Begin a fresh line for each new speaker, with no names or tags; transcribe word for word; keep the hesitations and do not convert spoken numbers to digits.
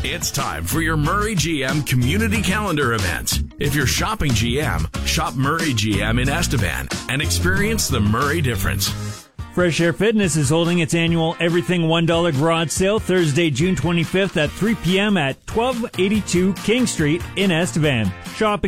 It's time for your Murray G M Community Calendar event. If you're shopping G M, shop Murray G M in Estevan and experience the Murray difference.
Fresh Air Fitness is holding its annual Everything one dollar garage sale Thursday, June twenty-fifth at three p.m. at twelve eighty-two King Street in Estevan. Shopping